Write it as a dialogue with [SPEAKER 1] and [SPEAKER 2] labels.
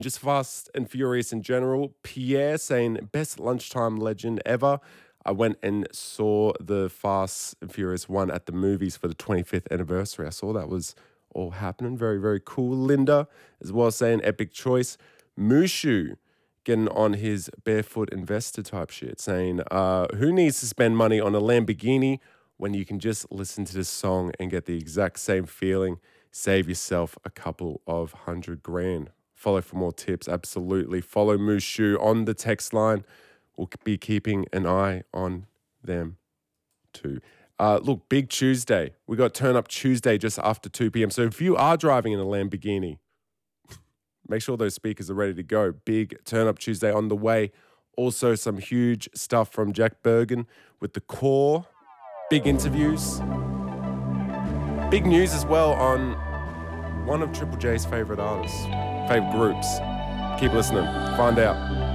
[SPEAKER 1] Just Fast and Furious in general. Pierre saying, best lunchtime legend ever. I went and saw the Fast and Furious 1 at the movies for the 25th anniversary. I saw that was all happening. Very, very cool. Linda as well saying, epic choice. Mushu getting on his barefoot investor type shit, saying, who needs to spend money on a Lamborghini when you can just listen to this song and get the exact same feeling? Save yourself a couple of $100,000. Follow for more tips. Absolutely. Follow Mushu on the text line. We'll be keeping an eye on them too. Look, big Tuesday. We got Turn Up Tuesday just after 2 p.m. So if you are driving in a Lamborghini, make sure those speakers are ready to go. Big Turn Up Tuesday on the way. Also, some huge stuff from Jack Bergen with The Core. Big interviews. Big news as well on one of Triple J's favorite artists, favorite groups. Keep listening. Find out.